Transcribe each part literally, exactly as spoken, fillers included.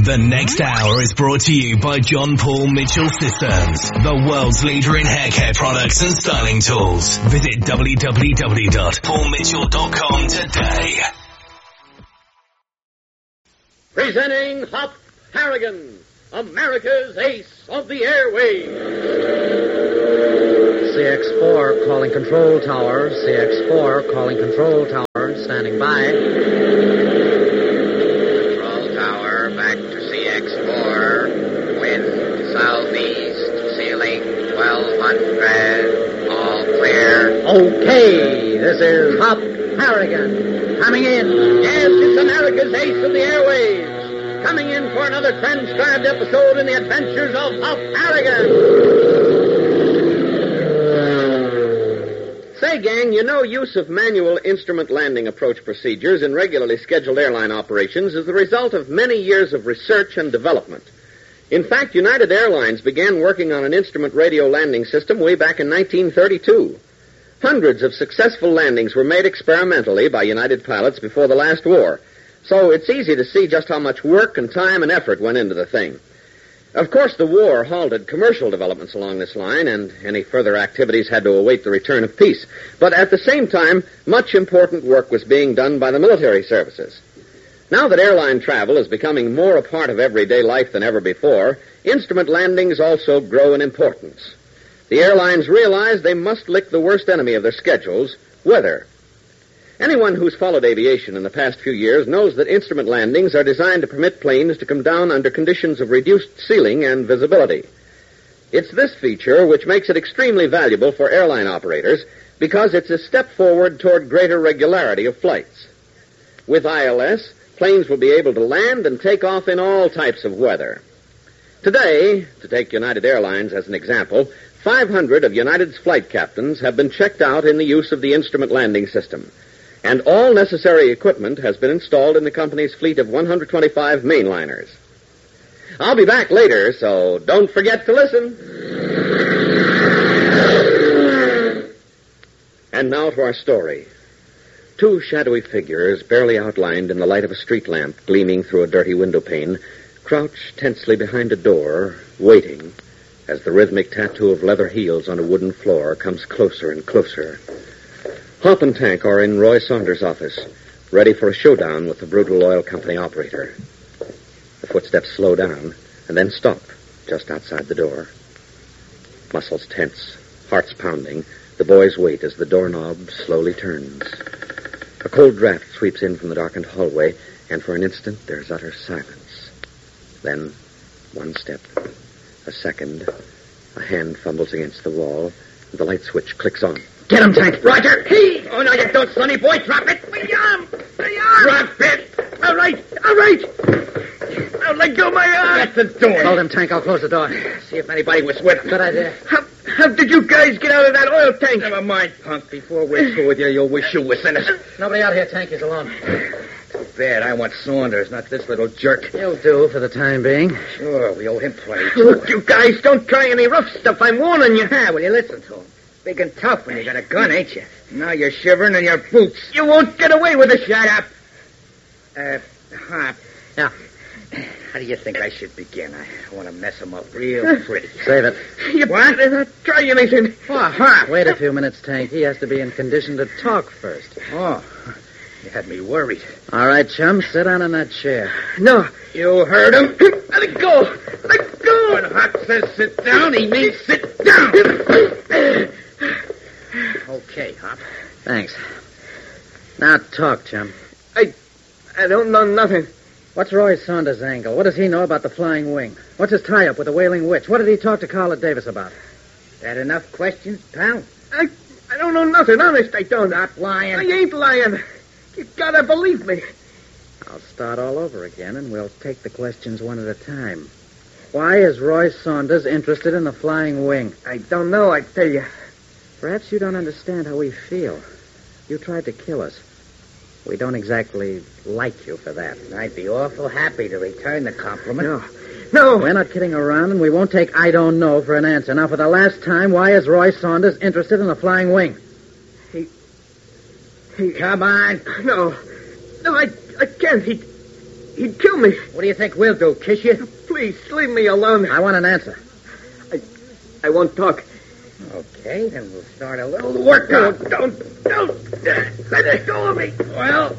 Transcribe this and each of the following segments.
The next hour is brought to you by John Paul Mitchell Systems, the world's leader in hair care products and styling tools. Visit w w w dot paul mitchell dot com today. Presenting Hop Harrigan, America's ace of the airwaves. C X four calling control tower. C X four calling control tower. Standing by. Control tower, back to C X four. Wind southeast, ceiling twelve hundred. All clear. Okay, this is Hop Harrigan. Coming in. Yes, it's America's ace of the airwaves. Coming in for another transcribed episode in the adventures of Hop Harrigan. Say, gang, you know use of manual instrument landing approach procedures in regularly scheduled airline operations is the result of many years of research and development. In fact, United Airlines began working on an instrument radio landing system way back in nineteen thirty-two. Hundreds of successful landings were made experimentally by United pilots before the last war, so it's easy to see just how much work and time and effort went into the thing. Of course, the war halted commercial developments along this line, and any further activities had to await the return of peace. But at the same time, much important work was being done by the military services. Now that airline travel is becoming more a part of everyday life than ever before, instrument landings also grow in importance. The airlines realize they must lick the worst enemy of their schedules, weather. Anyone who's followed aviation in the past few years knows that instrument landings are designed to permit planes to come down under conditions of reduced ceiling and visibility. It's this feature which makes it extremely valuable for airline operators because it's a step forward toward greater regularity of flights. With I L S, planes will be able to land and take off in all types of weather. Today, to take United Airlines as an example, five hundred of United's flight captains have been checked out in the use of the instrument landing system. And all necessary equipment has been installed in the company's fleet of one hundred twenty-five mainliners. I'll be back later, so don't forget to listen. And now to our story. Two shadowy figures, barely outlined in the light of a street lamp gleaming through a dirty window pane, crouch tensely behind a door, waiting as the rhythmic tattoo of leather heels on a wooden floor comes closer and closer. Hop and Tank are in Roy Saunders' office, ready for a showdown with the brutal oil company operator. The footsteps slow down and then stop just outside the door. Muscles tense, hearts pounding, the boys wait as the doorknob slowly turns. A cold draft sweeps in from the darkened hallway, and for an instant there's utter silence. Then, one step, a second, a hand fumbles against the wall, and the light switch clicks on. Get him, Tank. Roger. Hey. Oh, no, you don't, sonny boy. Drop it. My arm. My arm. Drop it. All right. All right. Now let go my arm. That's the door. Hold him, Tank. I'll close the door. See if anybody was with him. Good idea. How, how did you guys get out of that oil tank? Never mind, punk. Before we're through with you, you'll wish you was in it. Nobody out here, Tank. He's alone. Too bad. I want Saunders, not this little jerk. You'll do for the time being. Sure, we owe him plenty. Look, you guys, don't try any rough stuff. I'm warning you. Yeah, well, you listen to him. Big and tough when you got a gun, ain't you? Now you're shivering in your boots. You won't get away with it. Shut up. Uh, Hop. Yeah. How do you think I should begin? I want to mess him up real pretty. Save it. You What? better not try anything. Oh, Hop. Wait a few minutes, Tank. He has to be in condition to talk first. Oh, you had me worried. All right, chum, sit down in that chair. No. You heard him? Let it go. Let go. When Hop says sit down, he means sit down. Okay, Hop. Thanks. Now talk, chum. I, I don't know nothing. What's Roy Saunders' angle? What does he know about the Flying Wing? What's his tie-up with the Wailing Witch? What did he talk to Carla Davis about? That enough questions, pal? I, I don't know nothing. Honest, I don't. Stop lying. I ain't lying. You gotta believe me. I'll start all over again, and we'll take the questions one at a time. Why is Roy Saunders interested in the Flying Wing? I don't know, I tell you. Perhaps you don't understand how we feel. You tried to kill us. We don't exactly like you for that. I'd be awful happy to return the compliment. No. No. We're not kidding around, and we won't take I don't know for an answer. Now, for the last time, why is Roy Saunders interested in the Flying Wing? He... He... Come on. No. No, I, I can't. He... he'd kill me. What do you think we'll do, kiss you? Please, leave me alone. I want an answer. I, I won't talk. Okay, then we'll start a little workout. Don't, don't, don't. Let go of me. Well,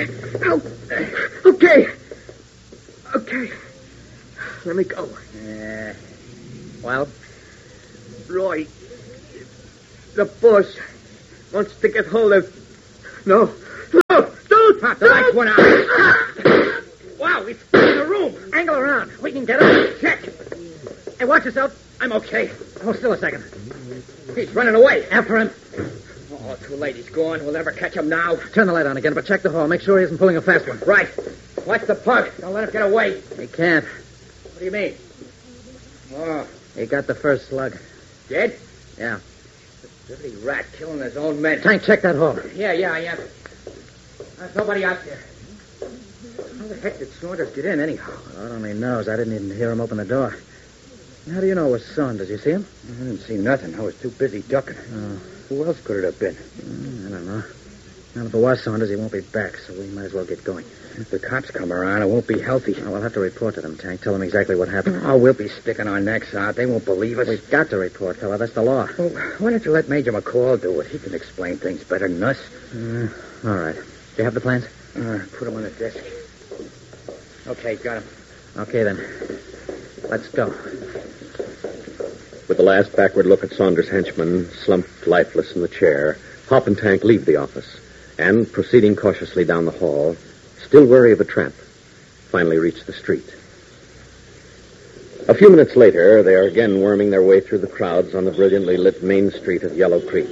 okay. Okay. Let me go. Uh, well? Roy, the boss wants to get hold of... No. No, don't. Pop the lights went out. Wow, he's in the room. Angle around. We can get him. Check. Hey, watch yourself. I'm okay. Hold still a second. He's running away. After him. Oh, too late. He's gone. We'll never catch him now. Turn the light on again, but check the hall. Make sure he isn't pulling a fast one. Right. Watch the pug. Don't let him get away. He can't. What do you mean? Oh. He got the first slug. Dead? Yeah. The dirty rat killing his own men. Tank, check that hall. Yeah, yeah, yeah. There's nobody out there. How the heck did Saunders get in, anyhow? Lord only knows. I didn't even hear him open the door. How do you know it was Saunders? You see him? I didn't see nothing. I was too busy ducking. Oh. Who else could it have been? Mm, I don't know. Now, if it was Saunders, he won't be back, so we might as well get going. If the cops come around, it won't be healthy. Oh, we'll have to report to them, Tank. Tell them exactly what happened. Oh, we'll be sticking our necks out. They won't believe us. We've got to report, fella. That's the law. Well, why don't you let Major McCall do it? He can explain things better than us. Uh, all right. Do you have the plans? Uh, put them on the desk. Okay, got them. Okay, then. Let's go. With the last backward look at Saunders' henchman, slumped lifeless in the chair, Hop and Tank leave the office, and, proceeding cautiously down the hall, still wary of a trap, finally reach the street. A few minutes later, they are again worming their way through the crowds on the brilliantly lit main street of Yellow Creek.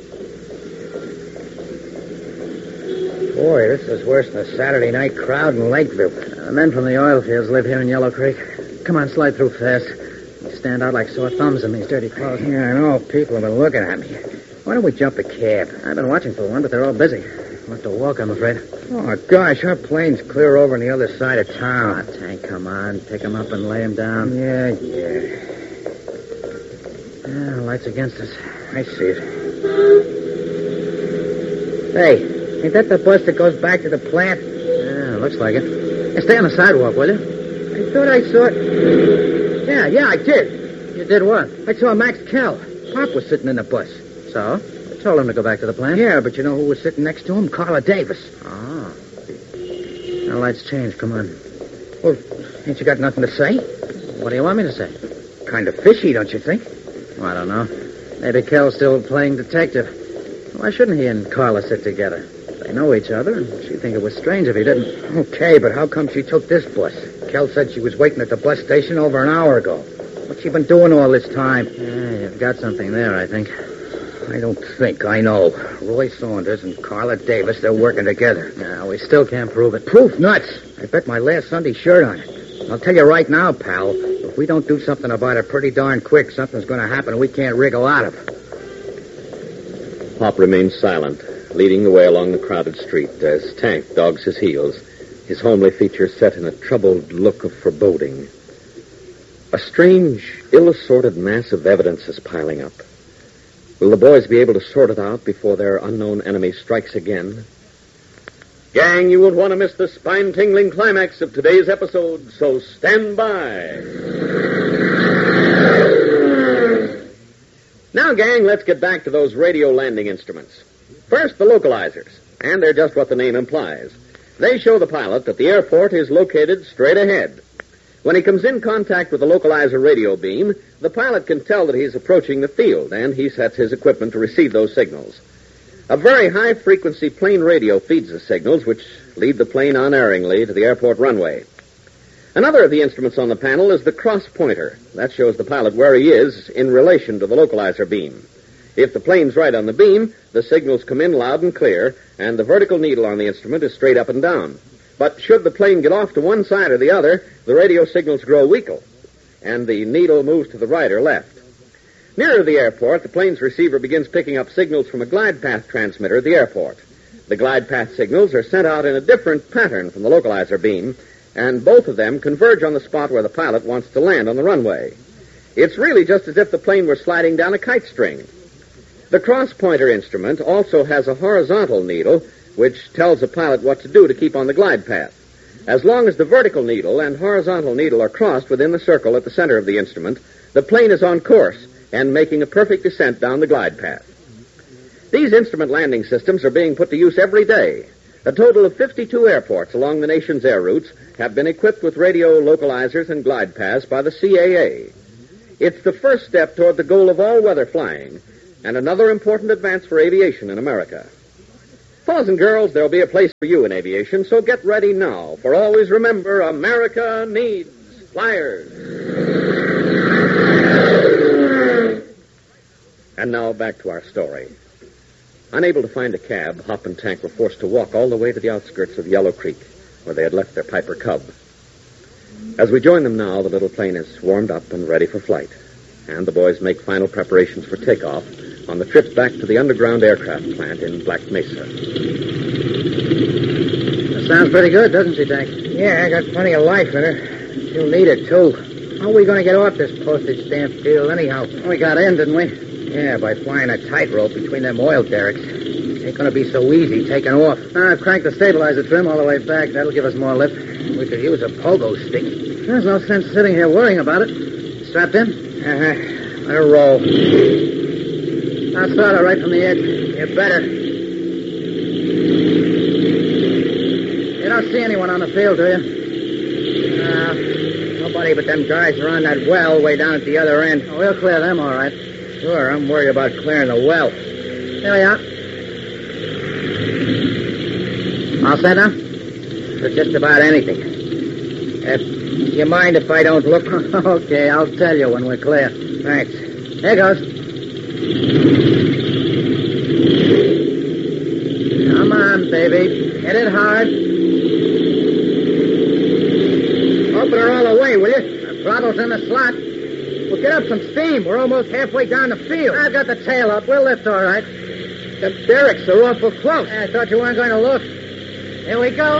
Boy, this is worse than a Saturday night crowd in Lakeville. Uh, the men from the oil fields live here in Yellow Creek. Come on, slide through fast. You stand out like sore thumbs in these dirty clothes. Yeah, I know. People have been looking at me. Why don't we jump a cab? I've been watching for one, but they're all busy. We'll have to walk, I'm afraid. Oh, gosh, our plane's clear over on the other side of town. Oh, Tank, come on. Pick him up and lay him down. Yeah, yeah. Yeah, the light's against us. I see it. Hey, ain't that the bus that goes back to the plant? Yeah, looks like it. Hey, stay on the sidewalk, will you? I thought I saw it. Yeah, yeah, I did. You did what? I saw Max Kell. Pop was sitting in the bus. So? I told him to go back to the plant. Yeah, but you know who was sitting next to him? Carla Davis. Oh. The light's changed. Come on. Well, ain't you got nothing to say? What do you want me to say? Kind of fishy, don't you think? Well, I don't know. Maybe Kell's still playing detective. Why shouldn't he and Carla sit together? They know each other, and she'd think it was strange if he didn't. Okay, but how come she took this bus? Kell said she was waiting at the bus station over an hour ago. What's she been doing all this time? Yeah, you've got something there, I think. I don't think. I know. Roy Saunders and Carla Davis, they're working together. No, we still can't prove it. Proof nuts. I bet my last Sunday shirt on it. I'll tell you right now, pal, if we don't do something about it pretty darn quick, something's going to happen we can't wriggle out of. Hop remains silent, leading the way along the crowded street as Tank dogs his heels, his homely features set in a troubled look of foreboding. A strange, ill-assorted mass of evidence is piling up. Will the boys be able to sort it out before their unknown enemy strikes again? Gang, you won't want to miss the spine-tingling climax of today's episode, so stand by. Now, gang, let's get back to those radio landing instruments. First, the localizers, and they're just what the name implies. They show the pilot that the airport is located straight ahead. When he comes in contact with the localizer radio beam, the pilot can tell that he's approaching the field, and he sets his equipment to receive those signals. A very high-frequency plane radio feeds the signals, which lead the plane unerringly to the airport runway. Another of the instruments on the panel is the cross pointer. That shows the pilot where he is in relation to the localizer beam. If the plane's right on the beam, the signals come in loud and clear, and the vertical needle on the instrument is straight up and down. But should the plane get off to one side or the other, the radio signals grow weaker, and the needle moves to the right or left. Nearer the airport, the plane's receiver begins picking up signals from a glide path transmitter at the airport. The glide path signals are sent out in a different pattern from the localizer beam, and both of them converge on the spot where the pilot wants to land on the runway. It's really just as if the plane were sliding down a kite string. The cross-pointer instrument also has a horizontal needle, which tells the pilot what to do to keep on the glide path. As long as the vertical needle and horizontal needle are crossed within the circle at the center of the instrument, the plane is on course and making a perfect descent down the glide path. These instrument landing systems are being put to use every day. A total of fifty-two airports along the nation's air routes have been equipped with radio localizers and glide paths by the C A A. It's the first step toward the goal of all-weather flying, and another important advance for aviation in America. Boys and girls, there'll be a place for you in aviation, so get ready now. For always remember, America needs flyers. And now back to our story. Unable to find a cab, Hop and Tank were forced to walk all the way to the outskirts of Yellow Creek, where they had left their Piper Cub. As we join them now, the little plane is warmed up and ready for flight, and the boys make final preparations for takeoff on the trip back to the underground aircraft plant in Black Mesa. That sounds pretty good, doesn't she, Tank? Yeah, I got plenty of life in her. You'll need it, too. How are we going to get off this postage stamp field, anyhow? We got in, didn't we? Yeah, by flying a tightrope between them oil derricks. Ain't going to be so easy taking off. I've cranked the stabilizer trim all the way back. That'll give us more lift. We could use a pogo stick. There's no sense sitting here worrying about it. Strapped in? Uh-huh. Let her roll. I'll start her right from the edge. You better. You don't see anyone on the field, do you? No. Nobody but them guys are on that well way down at the other end. Oh, we'll clear them, all right. Sure, I'm worried about clearing the well. Here we are. All set now? For just about anything. Uh, you mind if I don't look? Okay, I'll tell you when we're clear. Thanks. Here goes. Come on, baby. Hit it hard. Open her all the way, will you? The throttle's in the slot. Well, get up some steam. We're almost halfway down the field. I've got the tail up. We'll lift all right. The derricks are awful close. I thought you weren't going to look. Here we go.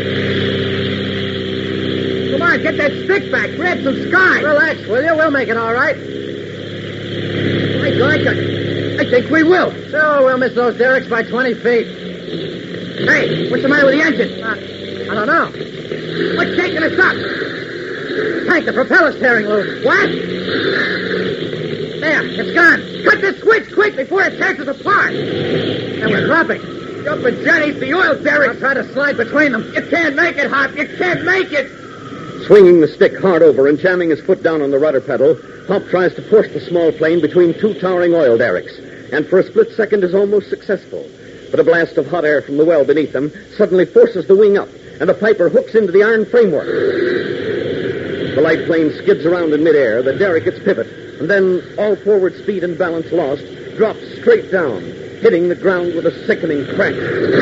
Come on, get that stick back. Grab some sky. Relax, will you? We'll make it all right. My God, I think we will. Sure, we'll miss those derricks by twenty feet. Hey, what's the matter with the engine? Uh, I don't know. What's shaking us up? Tank, the propeller's tearing loose. What? There, it's gone. Cut the switch quick before it tears us apart. And we're dropping. Jumping Jenny's the oil derrick. I'll try to slide between them. You can't make it, Hop. You can't make it. Swinging the stick hard over and jamming his foot down on the rudder pedal, Hop tries to force the small plane between two towering oil derricks, and for a split second is almost successful. But a blast of hot air from the well beneath them suddenly forces the wing up, and the Piper hooks into the iron framework. The light plane skids around in midair, the derrick its pivot, and then, all forward speed and balance lost, drops straight down, hitting the ground with a sickening crack.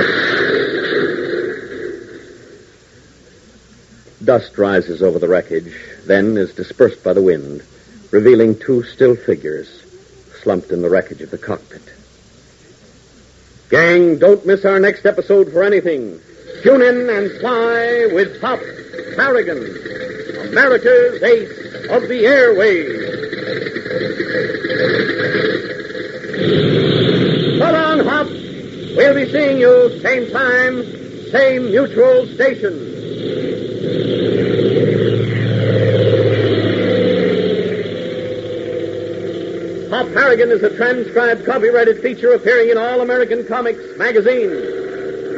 Dust rises over the wreckage, then is dispersed by the wind, revealing two still figures slumped in the wreckage of the cockpit. Gang, don't miss our next episode for anything. Tune in and fly with Hop Harrigan, America's ace of the airways. So long, Hop. We'll be seeing you same time, same mutual station. Hop Harrigan is a transcribed, copyrighted feature appearing in All American Comics magazine.